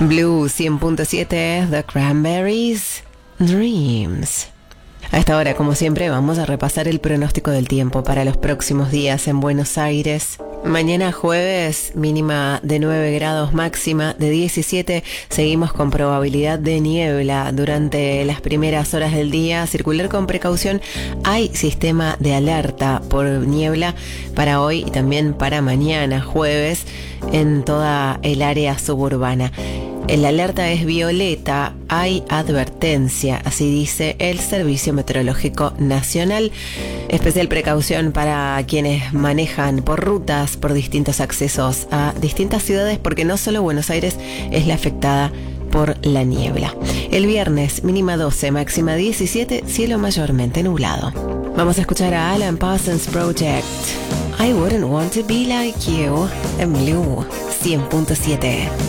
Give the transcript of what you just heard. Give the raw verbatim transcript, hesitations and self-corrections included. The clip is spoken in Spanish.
Blue cien punto siete, The Cranberries, Dreams. A esta hora, como siempre, vamos a repasar el pronóstico del tiempo para los próximos días en Buenos Aires. Mañana jueves, mínima de nueve grados, máxima de diecisiete. Seguimos con probabilidad de niebla durante las primeras horas del día. Circular con precaución. Hay sistema de alerta por niebla para hoy y también para mañana jueves en toda el área suburbana. El alerta es violeta, hay advertencia, así dice el Servicio Meteorológico Nacional. Especial precaución para quienes manejan por rutas, por distintos accesos a distintas ciudades, porque no solo Buenos Aires es la afectada por la niebla. El viernes, mínima doce, máxima diecisiete, cielo mayormente nublado. Vamos a escuchar a Alan Parsons Project. I wouldn't want to be like you, en Blue cien punto siete.